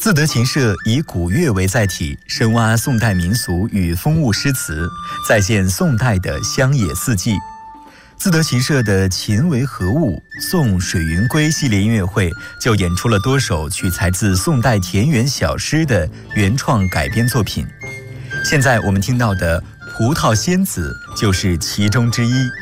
自得琴社以古乐为载体，深挖宋代民俗与风物诗词，再现宋代的乡野四季。自得琴社的“琴为何物？宋水云归”系列音乐会就演出了多首取材自宋代田园小诗的原创改编作品。现在我们听到的《葡萄仙子》就是其中之一。